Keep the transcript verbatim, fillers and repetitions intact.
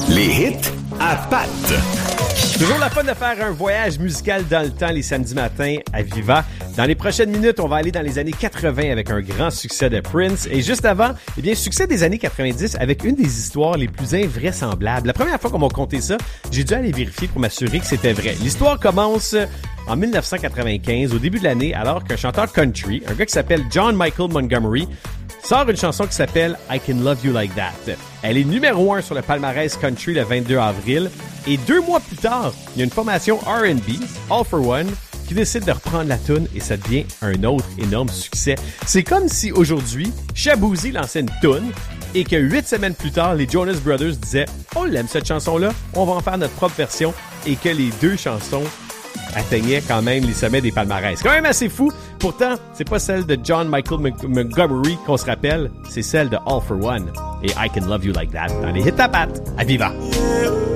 Les hits à Pat. Toujours la fun de faire un voyage musical dans le temps les samedis matins à Viva. Dans les prochaines minutes, on va aller dans les années quatre-vingts avec un grand succès de Prince. Et juste avant, eh bien, succès des années quatre-vingt-dix avec une des histoires les plus invraisemblables. La première fois qu'on m'a conté ça, j'ai dû aller vérifier pour m'assurer que c'était vrai. L'histoire commence en dix-neuf cent quatre-vingt-quinze, au début de l'année, alors qu'un chanteur country, un gars qui s'appelle John Michael Montgomery, sort une chanson qui s'appelle I Can Love You Like That. Elle est numéro un sur le palmarès country le vingt-deux avril. Et deux mois plus tard, il y a une formation R and B, All for One, qui décide de reprendre la toune et ça devient un autre énorme succès. C'est comme si aujourd'hui, Shaboozey lançait une toune et que huit semaines plus tard, les Jonas Brothers disaient « On l'aime cette chanson-là, on va en faire notre propre version » et que les deux chansons atteignaient quand même les sommets des palmarès. C'est quand même assez fou. Pourtant, c'est pas celle de John Michael Montgomery qu'on se rappelle, c'est celle de All for One et I Can Love You Like That dans les hits à pattes à Viva.